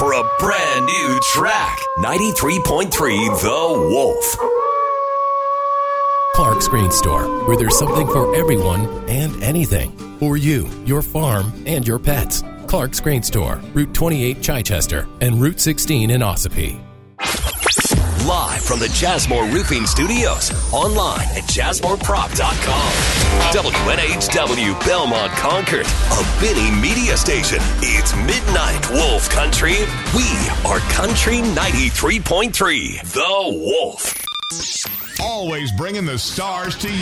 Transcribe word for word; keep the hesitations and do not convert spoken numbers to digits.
for a brand new track. ninety-three point three The Wolf. Clark's Grain Store, where there's something for everyone and anything. For you, your farm, and your pets. Clark's Grain Store, Route twenty-eight, Chichester, and Route sixteen in Ossipee. Live from the Jasmore Roofing Studios. Online at jasmore prop dot com. W N H W Belmont Concord, a Benny media station. It's Midnight Wolf Country. We are Country ninety-three point three The Wolf. Always bringing the stars to you.